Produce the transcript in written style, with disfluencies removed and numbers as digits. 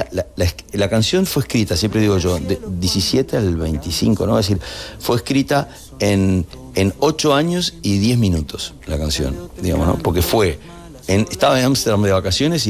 la canción fue escrita, siempre digo yo, de 17 al 25, ¿no? Es decir, fue escrita en 8 años y 10 minutos la canción, digamos, ¿no? Porque estaba en Ámsterdam de vacaciones y